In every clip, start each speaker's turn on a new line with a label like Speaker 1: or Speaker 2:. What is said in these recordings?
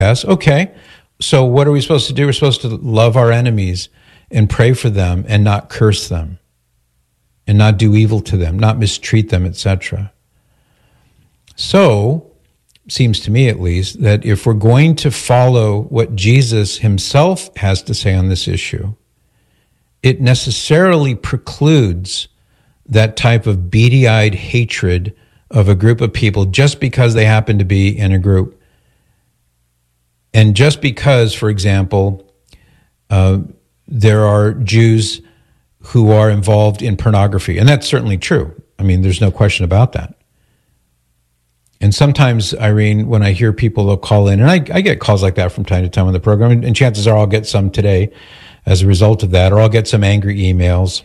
Speaker 1: Yes, okay. So what are we supposed to do? We're supposed to love our enemies and pray for them and not curse them and not do evil to them, not mistreat them, etc. So, seems to me at least, that if we're going to follow what Jesus himself has to say on this issue, it necessarily precludes that type of beady-eyed hatred of a group of people just because they happen to be in a group. And just because, for example, there are Jews who are involved in pornography, and that's certainly true. I mean, there's no question about that. And sometimes, Irene, when I hear people, they'll call in, and I get calls like that from time to time on the program, and chances are I'll get some today as a result of that, or I'll get some angry emails.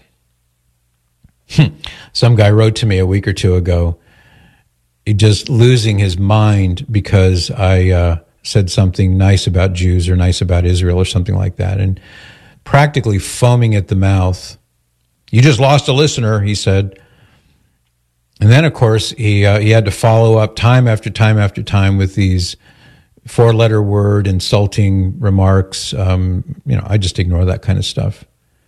Speaker 1: Some guy wrote to me a week or two ago, just losing his mind because I said something nice about Jews or nice about Israel or something like that, and practically foaming at the mouth. You just lost a listener, he said. And then, of course, he had to follow up time after time after time with these four-letter word insulting remarks. I just ignore that kind of stuff.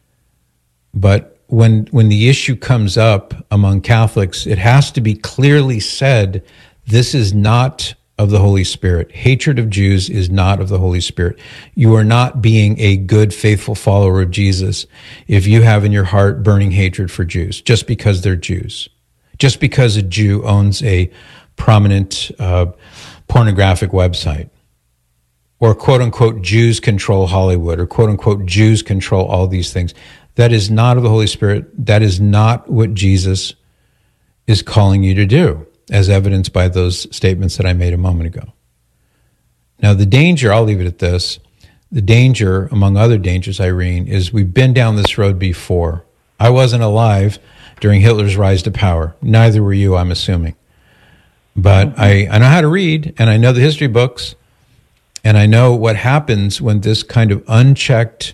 Speaker 1: But when the issue comes up among Catholics, it has to be clearly said, this is not of the Holy Spirit. Hatred of Jews is not of the Holy Spirit. You are not being a good, faithful follower of Jesus if you have in your heart burning hatred for Jews, just because they're Jews. Just because a Jew owns a prominent pornographic website, or quote-unquote Jews control Hollywood, or quote-unquote Jews control all these things. That is not of the Holy Spirit. That is not what Jesus is calling you to do, as evidenced by those statements that I made a moment ago. Now, the danger, I'll leave it at this, the danger, among other dangers, Irene, is we've been down this road before. I wasn't alive during Hitler's rise to power. Neither were you, I'm assuming. But I know how to read, and I know the history books, and I know what happens when this kind of unchecked,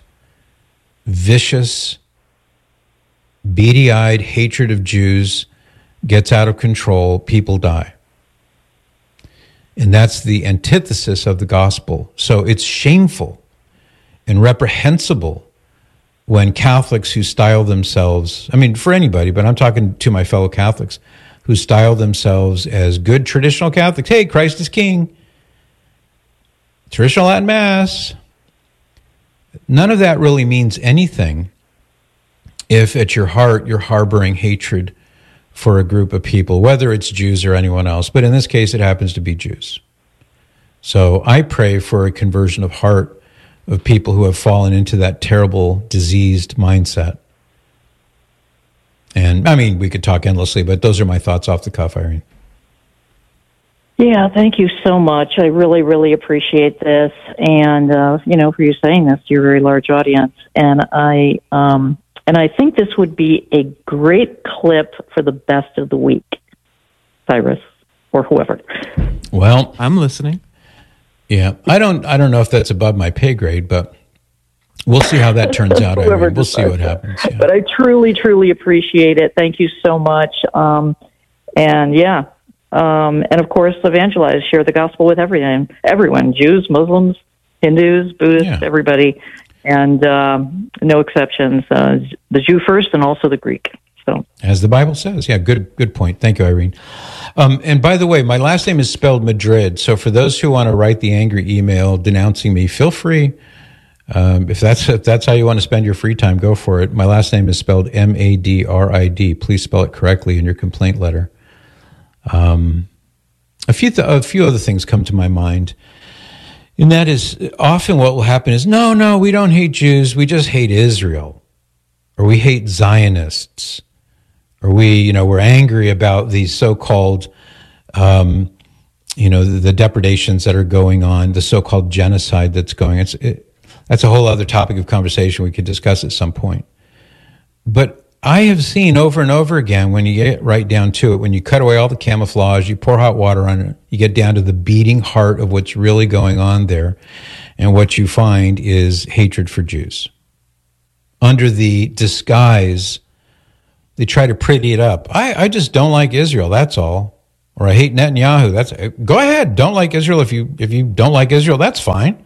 Speaker 1: vicious, beady-eyed hatred of Jews gets out of control. People die. And that's the antithesis of the gospel. So it's shameful and reprehensible when Catholics who style themselves, I mean, for anybody, but I'm talking to my fellow Catholics, who style themselves as good traditional Catholics. Hey, Christ is King. Traditional Latin Mass. None of that really means anything if at your heart you're harboring hatred for a group of people, whether it's Jews or anyone else. But in this case, it happens to be Jews. So I pray for a conversion of heart of people who have fallen into that terrible, diseased mindset. And, I mean, we could talk endlessly, but those are my thoughts off the cuff, Irene.
Speaker 2: Yeah, thank you so much. I really, really appreciate this. And, for you saying this to your very large audience. And I think this would be a great clip for the best of the week, Cyrus, or whoever.
Speaker 1: Well,
Speaker 3: I'm listening.
Speaker 1: Yeah, I don't know if that's above my pay grade, but we'll see how that turns out. We'll see what happens. Yeah.
Speaker 2: But I truly, truly appreciate it. Thank you so much. And of course, evangelize, share the gospel with everyone, Jews, Muslims, Hindus, Buddhists, everybody, and no exceptions. The Jew first, and also the Greek. So,
Speaker 1: as the Bible says, yeah, good point. Thank you, Irene. And by the way, my last name is spelled Madrid. So for those who want to write the angry email denouncing me, feel free. If that's how you want to spend your free time, go for it. My last name is spelled Madrid. Please spell it correctly in your complaint letter. A few other things come to my mind. And that is, often what will happen is, no, we don't hate Jews, we just hate Israel. Or we hate Zionists. Or we're angry about these so-called, the depredations that are going on, the so-called genocide that's going on. That's a whole other topic of conversation we could discuss at some point. But I have seen over and over again, when you get right down to it, when you cut away all the camouflage, you pour hot water on it, you get down to the beating heart of what's really going on there, and what you find is hatred for Jews. Under the disguise, they try to pretty it up. I just don't like Israel, that's all. or I hate Netanyahu. Go ahead. Don't like Israel. If you don't like Israel, that's fine.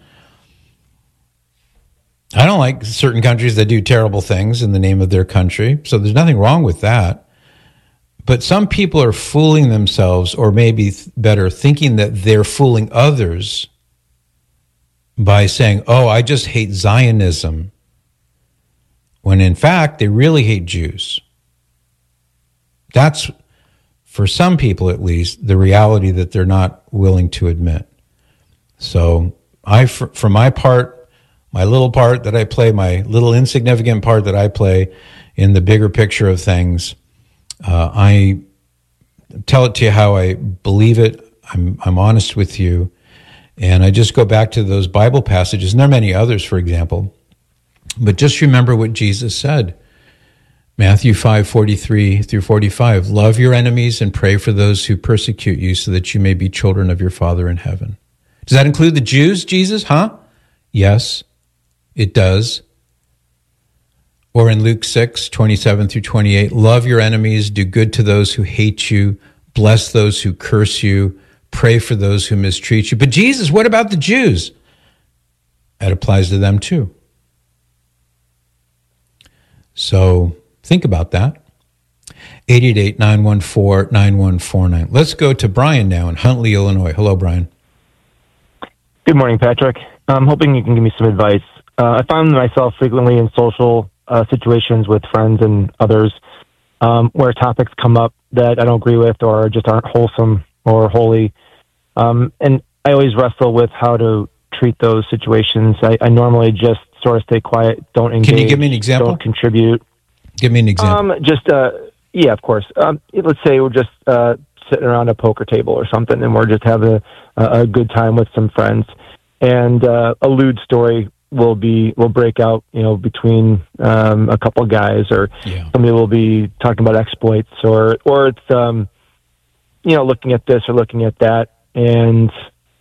Speaker 1: I don't like certain countries that do terrible things in the name of their country. So there's nothing wrong with that. But some people are fooling themselves, or maybe better, thinking that they're fooling others by saying, oh, I just hate Zionism, when in fact they really hate Jews. That's, for some people at least, the reality that they're not willing to admit. So for my part, my little part that I play, my little insignificant part that I play in the bigger picture of things, I tell it to you how I believe it. I'm honest with you. And I just go back to those Bible passages, and there are many others, for example. But just remember what Jesus said. Matthew 5:43 through 45. Love your enemies and pray for those who persecute you, so that you may be children of your Father in heaven. Does that include the Jews, Jesus? Huh? Yes, it does. Or in Luke 6:27 through 28, love your enemies, do good to those who hate you, bless those who curse you, pray for those who mistreat you. But Jesus, what about the Jews? That applies to them too. So think about that. 888-914-9149. Let's go to Brian now in Huntley, Illinois. Hello, Brian.
Speaker 3: Good morning, Patrick. I'm hoping you can give me some advice. I find myself frequently in social situations with friends and others where topics come up that I don't agree with or just aren't wholesome or holy. And I always wrestle with how to treat those situations. I normally just sort of stay quiet, don't engage.
Speaker 1: Can you give me an example?
Speaker 3: Don't contribute.
Speaker 1: Give me an example.
Speaker 3: Yeah, of course. Let's say we're just sitting around a poker table or something, and we're just having a good time with some friends. And a lewd story will break out, between a couple of guys, or somebody will be talking about exploits, or it's looking at this or looking at that, and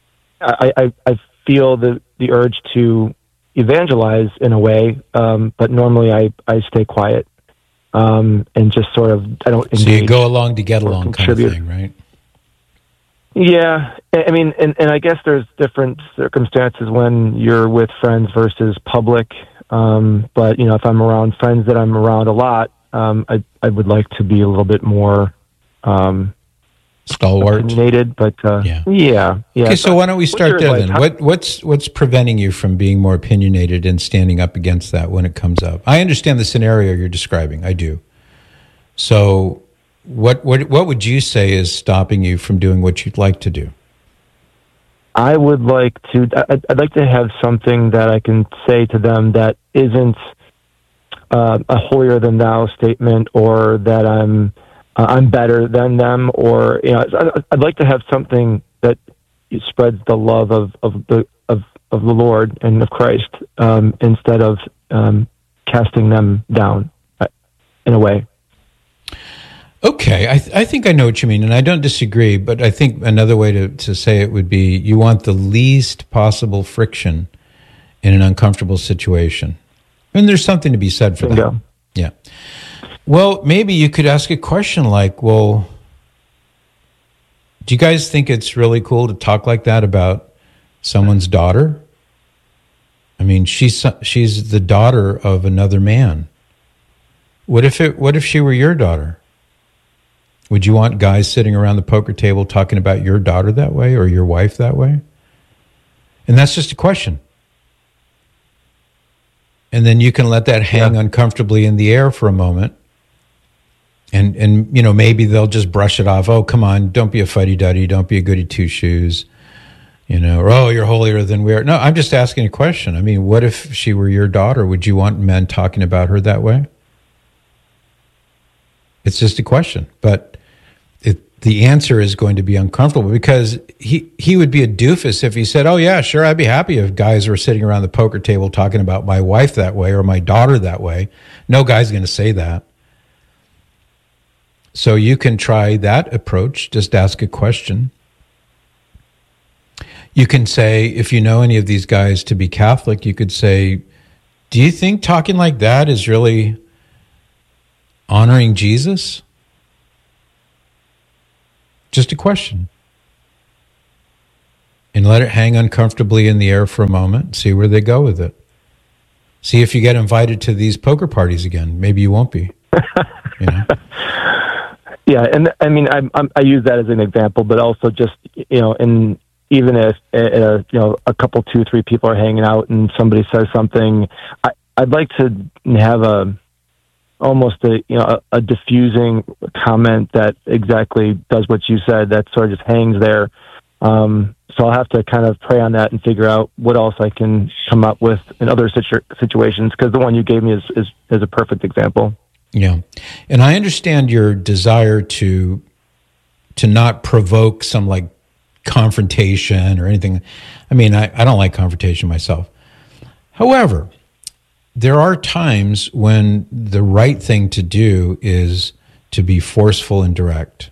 Speaker 3: I feel the urge to evangelize in a way, but normally I stay quiet and just sort of I don't engage.
Speaker 1: So you go along to get along kind of thing, right?
Speaker 3: Yeah, I mean, and I guess there's different circumstances when you're with friends versus public. But if I'm around friends that I'm around a lot, I would like to be a little bit more
Speaker 1: stalwart,
Speaker 3: opinionated. But yeah.
Speaker 1: Okay, so why don't we start there then? What's preventing you from being more opinionated and standing up against that when it comes up? I understand the scenario you're describing. I do. So what would you say is stopping you from doing what you'd like to do?
Speaker 3: I would like to. I'd like to have something that I can say to them that isn't a holier than thou statement, or that I'm better than them, or I'd like to have something that spreads the love of the Lord and of Christ, instead of casting them down in a way.
Speaker 1: Okay, I think I know what you mean, and I don't disagree, but I think another way to say it would be you want the least possible friction in an uncomfortable situation. And there's something to be said for that. Yeah. Well, maybe you could ask a question like, well, do you guys think it's really cool to talk like that about someone's daughter? I mean, she's the daughter of another man. What if she were your daughter? Would you want guys sitting around the poker table talking about your daughter that way, or your wife that way? And that's just a question. And then you can let that hang uncomfortably in the air for a moment. And maybe they'll just brush it off. Oh, come on, don't be a fuddy-duddy. Don't be a goody two-shoes. Or, oh, you're holier than we are. No, I'm just asking a question. I mean, what if she were your daughter? Would you want men talking about her that way? It's just a question. But the answer is going to be uncomfortable, because he would be a doofus if he said, oh, yeah, sure, I'd be happy if guys were sitting around the poker table talking about my wife that way or my daughter that way. No guy's going to say that. So you can try that approach. Just ask a question. You can say, if you know any of these guys to be Catholic, you could say, do you think talking like that is really honoring Jesus? Just a question. And let it hang uncomfortably in the air for a moment. See where they go with it. See if you get invited to these poker parties again. Maybe you won't be. You know?
Speaker 3: Yeah, and I mean, I use that as an example, but also just, you know, and even if you know, a couple, 2-3 people are hanging out and somebody says something, I'd like to have almost a diffusing comment that exactly does what you said, that sort of just hangs there. So I'll have to kind of pray on that and figure out what else I can come up with in other situations, because the one you gave me is a perfect example.
Speaker 1: Yeah. And I understand your desire to not provoke some like confrontation or anything. I mean, I don't like confrontation myself. However, there are times when the right thing to do is to be forceful and direct.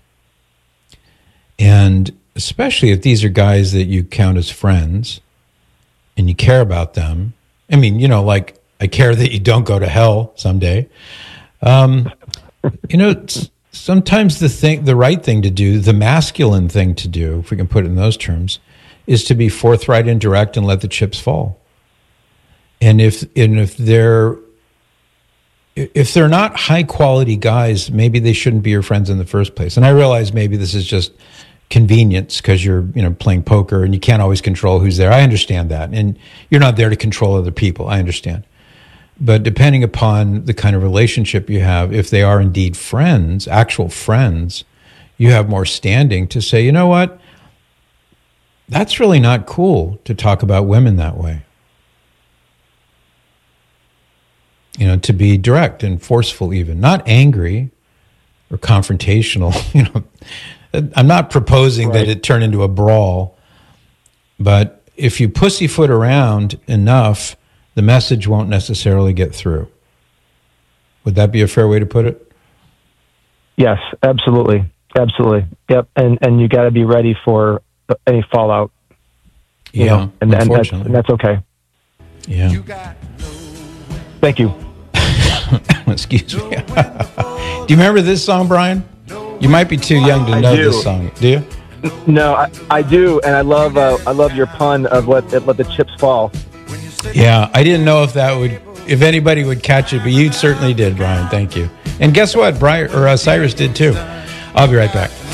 Speaker 1: And especially if these are guys that you count as friends and you care about them. I mean, you know, like I care that you don't go to hell someday. You know, sometimes the right thing to do, the masculine thing to do, if we can put it in those terms, is to be forthright and direct and let the chips fall. And if they're not high quality guys, maybe they shouldn't be your friends in the first place. And I realize maybe this is just convenience because you're, you know, playing poker and you can't always control who's there. I understand that. And you're not there to control other people. I understand. But depending upon the kind of relationship you have, if they are indeed friends, actual friends, you have more standing to say, you know what? That's really not cool to talk about women that way. You know, to be direct and forceful even, not angry or confrontational. You know, I'm not proposing that it turn into a brawl, but if you pussyfoot around enough, the message won't necessarily get through. Would that be a fair way to put it?
Speaker 3: Yes, absolutely. Absolutely. Yep. And you got to be ready for any fallout. You know, and that's okay.
Speaker 1: Yeah.
Speaker 3: Thank you.
Speaker 1: Excuse me. Do you remember this song, Brian? You might be too young to know this song. Do you?
Speaker 3: No, I do, and I love your pun of let the chips fall.
Speaker 1: Yeah, I didn't know if anybody would catch it, but you certainly did, Brian. Thank you. And guess what? Cyrus did too. I'll be right back.